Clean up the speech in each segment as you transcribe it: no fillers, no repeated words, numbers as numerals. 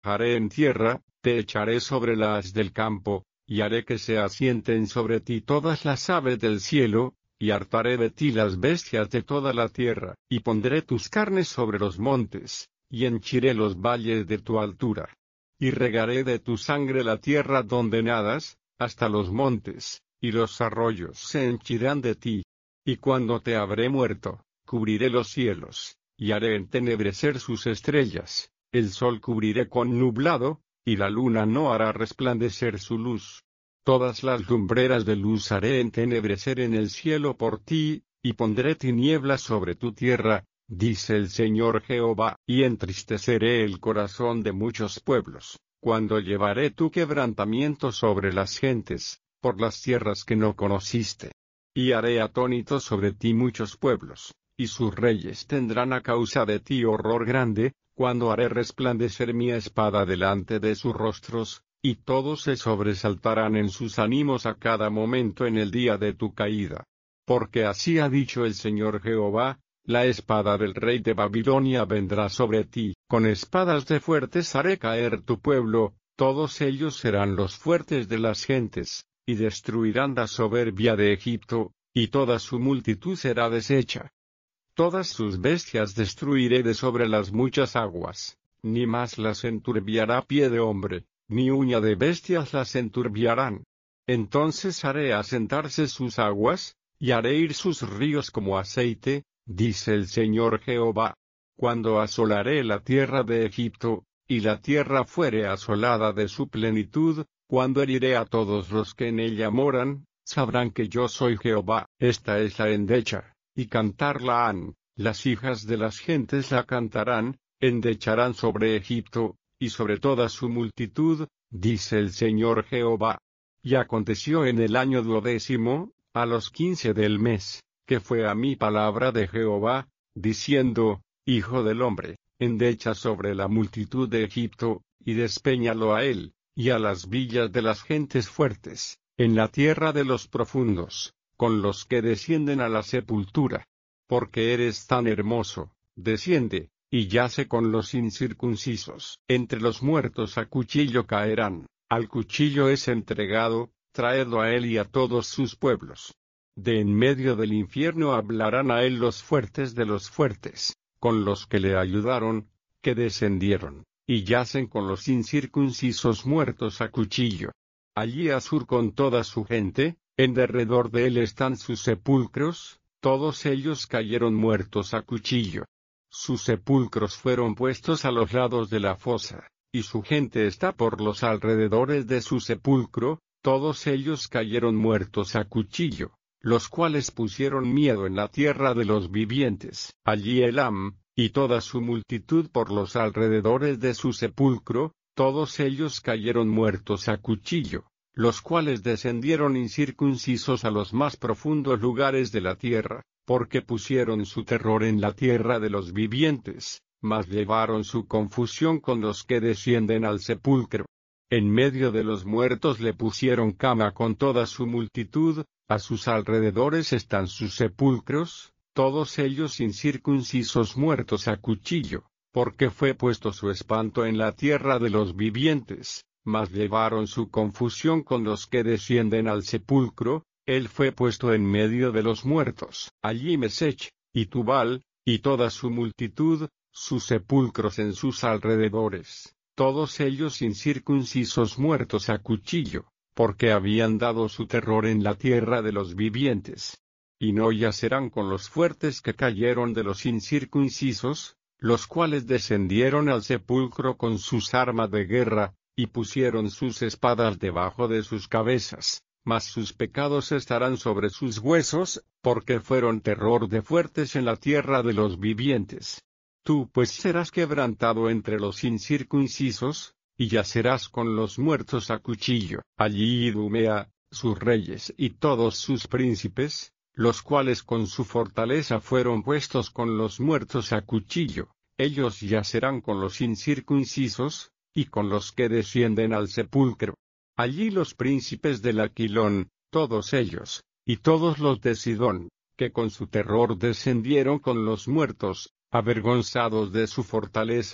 arrojaré en tierra, te echaré sobre la haz del campo, y haré que se asienten sobre ti todas las aves del cielo, y hartaré de ti las bestias de toda la tierra, y pondré tus carnes sobre los montes, y henchiré los valles de tu altura. Y regaré de tu sangre la tierra donde nadas, hasta los montes, y los arroyos se henchirán de ti. Y cuando te habré muerto, cubriré los cielos, y haré entenebrecer sus estrellas, el sol cubriré con nublado, y la luna no hará resplandecer su luz. Todas las lumbreras de luz haré entenebrecer en el cielo por ti, y pondré tinieblas sobre tu tierra, dice el Señor Jehová, y entristeceré el corazón de muchos pueblos, cuando llevaré tu quebrantamiento sobre las gentes, por las tierras que no conociste. Y haré atónitos sobre ti muchos pueblos, y sus reyes tendrán a causa de ti horror grande, cuando haré resplandecer mi espada delante de sus rostros, y todos se sobresaltarán en sus ánimos a cada momento en el día de tu caída. Porque así ha dicho el Señor Jehová, la espada del rey de Babilonia vendrá sobre ti, con espadas de fuertes haré caer tu pueblo, todos ellos serán los fuertes de las gentes, y destruirán la soberbia de Egipto, y toda su multitud será deshecha. Todas sus bestias destruiré de sobre las muchas aguas, ni más las enturbiará pie de hombre, ni uña de bestias las enturbiarán. Entonces haré asentarse sus aguas, y haré ir sus ríos como aceite, dice el Señor Jehová. Cuando asolaré la tierra de Egipto, y la tierra fuere asolada de su plenitud, cuando heriré a todos los que en ella moran, sabrán que yo soy Jehová. Esta es la endecha, y cantarla han, las hijas de las gentes la cantarán, endecharán sobre Egipto, y sobre toda su multitud, dice el Señor Jehová. Y aconteció en el año 12, a los 15 del mes, que fue a mí palabra de Jehová, diciendo, Hijo del hombre, endecha sobre la multitud de Egipto, y despéñalo a él, y a las villas de las gentes fuertes, en la tierra de los profundos, con los que descienden a la sepultura. Porque eres tan hermoso, desciende, y yace con los incircuncisos. Entre los muertos a cuchillo caerán, al cuchillo es entregado, traedlo a él y a todos sus pueblos. De en medio del infierno hablarán a él los fuertes de los fuertes, con los que le ayudaron, que descendieron, y yacen con los incircuncisos muertos a cuchillo. Allí Asur con toda su gente, en derredor de él están sus sepulcros, todos ellos cayeron muertos a cuchillo. Sus sepulcros fueron puestos a los lados de la fosa, y su gente está por los alrededores de su sepulcro, todos ellos cayeron muertos a cuchillo, los cuales pusieron miedo en la tierra de los vivientes. Allí Elam, y toda su multitud por los alrededores de su sepulcro, todos ellos cayeron muertos a cuchillo, los cuales descendieron incircuncisos a los más profundos lugares de la tierra, porque pusieron su terror en la tierra de los vivientes, mas llevaron su confusión con los que descienden al sepulcro. En medio de los muertos le pusieron cama con toda su multitud, a sus alrededores están sus sepulcros, todos ellos incircuncisos muertos a cuchillo, porque fue puesto su espanto en la tierra de los vivientes, mas llevaron su confusión con los que descienden al sepulcro. Él fue puesto en medio de los muertos. Allí Mesech, y Tubal, y toda su multitud, sus sepulcros en sus alrededores, todos ellos incircuncisos muertos a cuchillo, porque habían dado su terror en la tierra de los vivientes. Y no yacerán con los fuertes que cayeron de los incircuncisos, los cuales descendieron al sepulcro con sus armas de guerra, y pusieron sus espadas debajo de sus cabezas. Mas sus pecados estarán sobre sus huesos, porque fueron terror de fuertes en la tierra de los vivientes. Tú pues serás quebrantado entre los incircuncisos, y yacerás con los muertos a cuchillo. Allí Idumea, sus reyes y todos sus príncipes, los cuales con su fortaleza fueron puestos con los muertos a cuchillo, ellos yacerán con los incircuncisos, y con los que descienden al sepulcro. Allí los príncipes del Aquilón, todos ellos, y todos los de Sidón, que con su terror descendieron con los muertos, avergonzados de su fortaleza,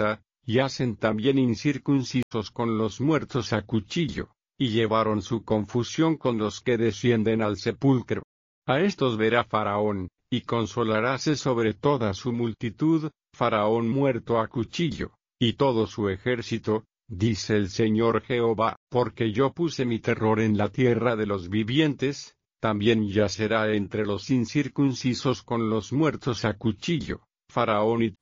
y hacen también incircuncisos con los muertos a cuchillo, y llevaron su confusión con los que descienden al sepulcro. A estos verá Faraón, y consolaráse sobre toda su multitud, Faraón muerto a cuchillo, y todo su ejército, dice el Señor Jehová, porque yo puse mi terror en la tierra de los vivientes, también yacerá entre los incircuncisos con los muertos a cuchillo, Faraón y